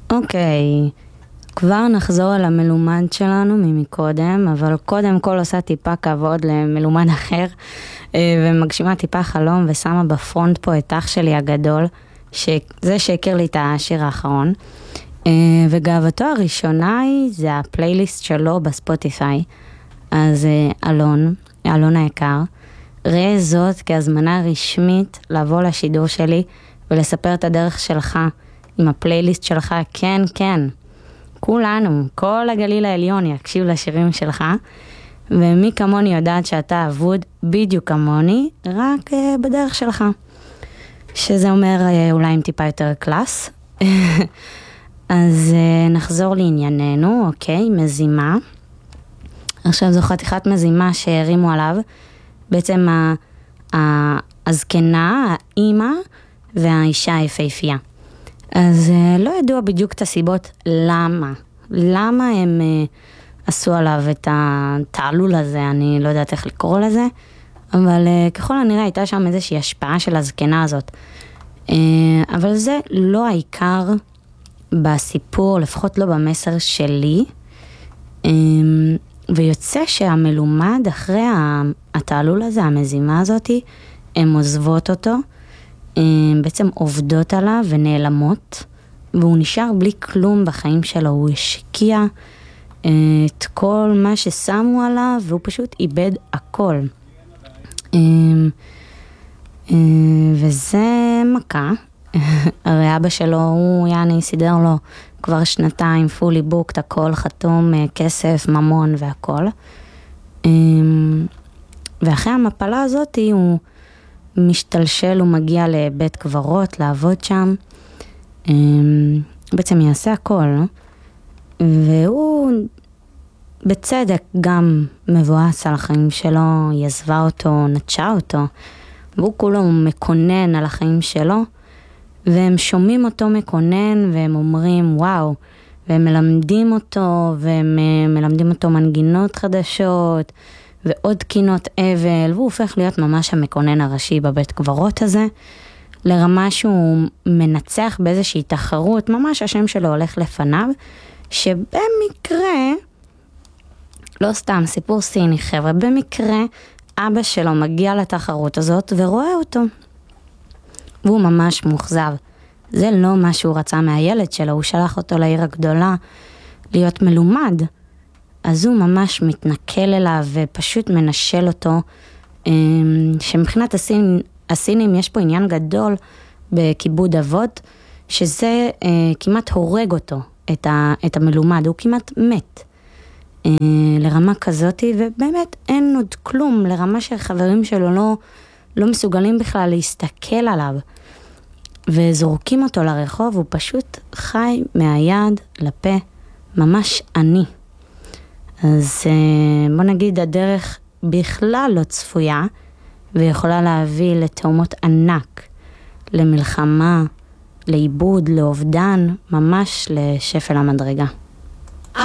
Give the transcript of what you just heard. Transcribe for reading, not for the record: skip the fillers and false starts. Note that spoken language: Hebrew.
אוקיי, כבר נחזור על המלומד שלנו ממקודם, אבל קודם כל עושה טיפה כבוד למלומד אחר, ומגשימה טיפה חלום ושמה בפרונט פה את אח שלי הגדול, זה שהכיר לי את השיר האחרון, וגאוותו הראשונה זה הפלייליסט שלו בספוטיפיי. אז אלון היקר, ראה זאת כהזמנה רשמית לבוא לשידור שלי ולספר את הדרך שלך עם הפלייליסט שלך. כן, כן, כולנו, כל הגליל העליון יקשיב לשירים שלך, ומי כמוני יודעת שאתה אבוד בדיוק כמוני, רק בדרך שלך, שזה אומר אולי עם טיפה יותר קלאס. אז נחזור לענייננו. אוקיי, מזימה. עכשיו זו חתיכת מזימה שהרימו עליו, בעצם הזקנה, האימא והאישה היפהפייה. אז לא ידוע בדיוק את הסיבות למה הם עשו עליו את התעלול הזה, אני לא יודעת איך לקרוא לזה, אבל ככל הנראה הייתה שם איזושהי השפעה של הזקנה הזאת. אבל זה לא העיקר בסיפור, לפחות לא במסר שלי, ויוצא שהמלומד אחרי התעלול הזה, המזימה הזאת, הם עוזבות אותו, בעצם עובדות עליו ונעלמות, והוא נשאר בלי כלום בחיים שלו. הוא השקיע את כל מה ששמו עליו, והוא פשוט איבד הכל. וזה מכה. הרי אבא שלו, הוא יעני סידר לו כבר 2 פולי בוקט, הכל חתום, כסף, ממון והכל. ואחרי המפלה הזאת הוא משתלשל, הוא מגיע לבית קברות, לעבוד שם. בעצם יעשה הכל, והוא בצדק גם מבואס על החיים שלו, היא עזבה אותו, נטשה אותו, והוא כולו מקונן על החיים שלו, והם שומעים אותו מקונן, והם אומרים וואו, והם מלמדים אותו, והם מלמדים אותו מנגינות חדשות, ועוד קינות אבל, והוא הופך להיות ממש המקונן הראשי בבית קברות הזה, לרמה שהוא מנצח באיזושהי תחרות, ממש השם שלו הולך לפניו, שבמקרה, לא סתם סיפור סיני חבר'ה, במקרה אבא שלו מגיע לתחרות הזאת ורואה אותו. והוא ממש מוחזב. זה לא מה שהוא רצה מהילד שלו, הוא שלח אותו לעיר הגדולה להיות מלומד. אז הוא ממש מתנכל אליו ופשוט מנשל אותו, שמבחינת הסינים יש פה עניין גדול בכיבוד אבות, שזה כמעט הורג אותו, את המלומד, הוא כמעט מת. לרמה כזאת, ובאמת אין עוד כלום, לרמה שהחברים שלו לא מסוגלים בכלל להסתכל עליו, וזורקים אותו לרחוב, הוא פשוט חי מהיד לפה, ממש עני. אז בוא נגיד, הדרך בכלל לא צפויה, ויכולה להביא לתאומות ענק, למלחמה, לאיבוד, לאובדן, ממש לשפל המדרגה.